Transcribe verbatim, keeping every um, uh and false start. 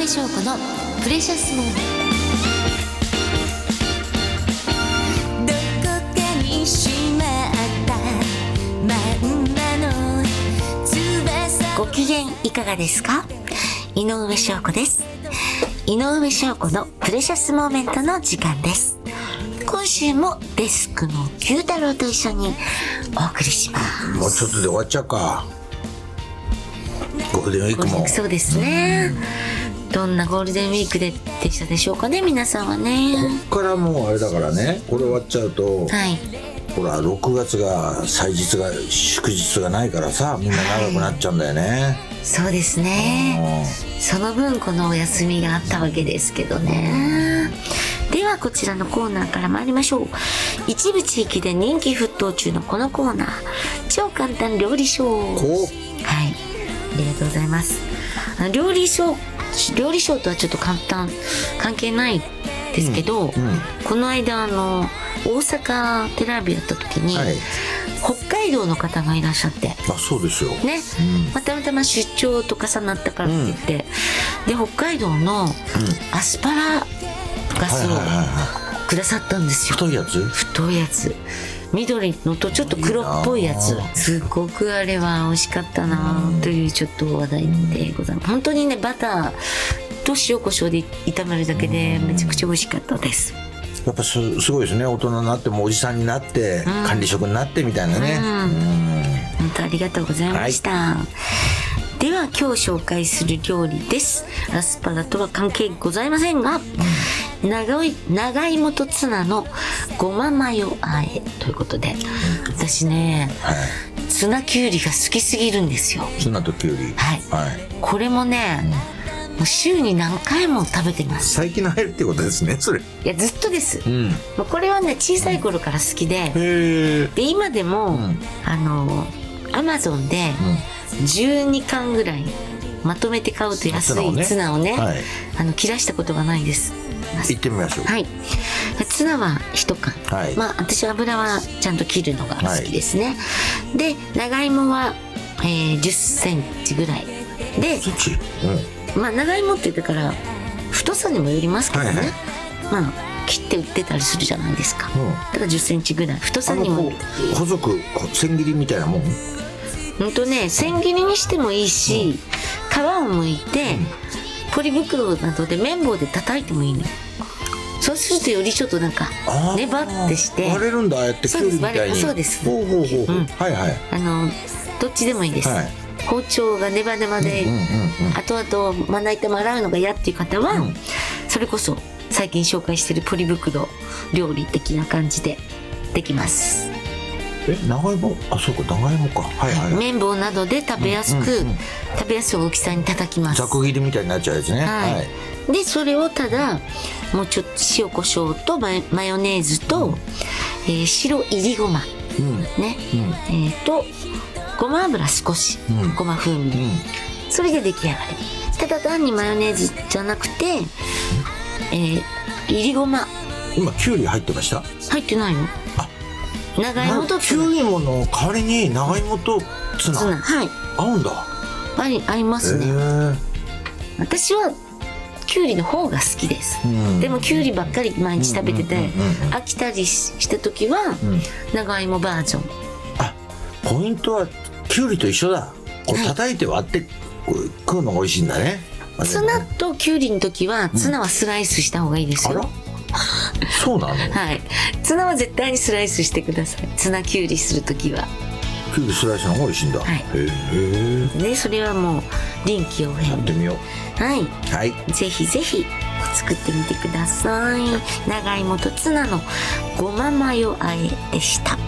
翔子のプレシャスモーメント。どこかにしまったまんまの翼。ご機嫌いかがですか？井上翔子です。井上翔子のプレシャスモーメントの時間です。今週もデスクの九太郎と一緒にお送りします。 もうちょっとで終わっちゃうか。ゴールデンウィークも。 そうですね、うん、どんなゴールデンウィークででしたでしょうかね、皆さんはね。 こっからもうあれだからね、これ終わっちゃうと、 はい、 ほらろくがつが祭日が祝日がないからさ、みんな長くなっちゃうんだよね、はい、 そうですね。その分このお休みがあったわけですけどね。ではこちらのコーナーから参りましょう。一部地域で人気沸騰中のこのコーナー、超簡単料理ショー。 こう、 はい、ありがとうございます。料理ショー料理ショーとはちょっと簡単関係ないですけど、うんうん、この間あの大阪テレビやった時に、はい、北海道の方がいらっしゃって。 あ、そうですよね、うん、まあ、たまたま出張と重なったからって言って、うん、で北海道のアスパラガスをくださったんですよ。 太いやつ太いやつ、緑のとちょっと黒っぽいやつ。すごくあれは美味しかったなというちょっと話題でございます。本当にね、バターと塩コショウで炒めるだけでめちゃくちゃ美味しかったです。 やっぱ す, すごいですね。大人になってもおじさんになって、うん、管理職になってみたいなね、うんうん、 本当ありがとうございました、はい。では今日紹介する料理です。アスパラとは関係ございませんが、うん、長い長芋とツナのごまマヨあえということで、うん、私ね、はい、ツナきゅうりが好きすぎるんですよ。 ツナときゅうり、 はいはい、これもね、うん、もう週に何回も食べてます。 最近の流行りってことですね、それ。 いやずっとです、うん、もうこれはね小さい頃から好きで、うん、で今でも、うん、あのアマゾンでじゅうにかんぐらいまとめて買うと安いツナをね、はい、あの切らしたことがないです。 行ってみましょう。 はい、ツナはいっかん、はい、まあ私油はちゃんと切るのが好きですね、はい、で長芋は、えー、じゅっセンチぐらいで、うん、まあ長芋って言ってから太さにもよりますけどね、はいはい、まあ切って売ってたりするじゃないですか、うん、だからじゅっセンチぐらい太さにも。 細く千切りみたいなもん。 ほんとね、千切りにしてもいいし、うん、皮を剥いて、うん、ポリ袋などで綿棒で叩いてもいいのよ。そうするとよりちょっとなんかネバってして割れるんだ、ああやってきゅうりみたいに。 そうです。 ほうほうほう、うん、はいはい。 あのどっちでもいいです、はい、包丁がネバネバで、うんうんうんうん、後々まな板も洗うのが嫌っていう方は、うん、それこそ最近紹介してるポリ袋料理的な感じでできます。 え、長芋、あ、そうか、長芋か、はいはい、はい、 綿棒などで食べやすく、うんうんうん、食べやすい大きさに叩きます。 ざく切りみたいになっちゃうやつね、はいはい、 でそれをただもうちょっと塩コショウとマヨ、マヨネーズと、うん、えー、白いりごま、うん、ね、うん、えー、とごま油少し、うん、ごま風味、うん、それで出来上がり。ただ単にマヨネーズじゃなくて、うん、えー、いりごま。 今きゅうり入ってました？ 入ってないの？あ、長芋とツナ。きゅうりもの代わりに長芋とツナ、 ツナ、はい、合うんだ。 合い、合いますね。私はきゅうりの方が好きです、うん、でもきゅうりばっかり毎日食べてて飽きたりした時は、うん、長芋バージョン。 あ、ポイントはきゅうりと一緒だ。こう叩いて割ってこう食うのが美味しいんだね。 ツナときゅうりの時はツナはスライスした方がいいですよ、 うん、そうなの？ はい、ツナは絶対にスライスしてください。ツナきゅうりする時はきゅうりスライスの方が美味しいんだ、はい、へえ。 でそれはもう臨機応変。 やってみよう。 はい、 はい、 ぜひぜひ作ってみてください。長芋とツナのごまマヨあえでした。